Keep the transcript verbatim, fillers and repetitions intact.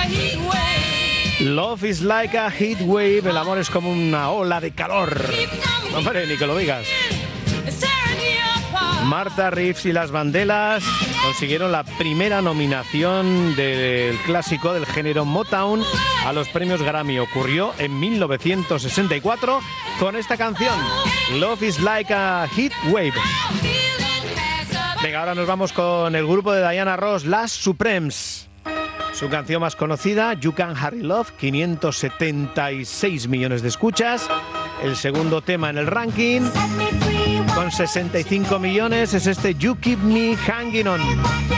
Love is like a heat wave. El amor es como una ola de calor. Hombre, ni que lo digas. Martha Reeves y las Vandellas consiguieron la primera nominación del clásico del género Motown a los premios Grammy. Ocurrió en mil novecientos sesenta y cuatro con esta canción, Love is like a heat wave. Venga, ahora nos vamos con el grupo de Diana Ross, Las Supremes. Su canción más conocida, You Can Hurry Love, quinientos setenta y seis millones de escuchas. El segundo tema en el ranking, con sesenta y cinco millones, es este You Keep Me Hanging On.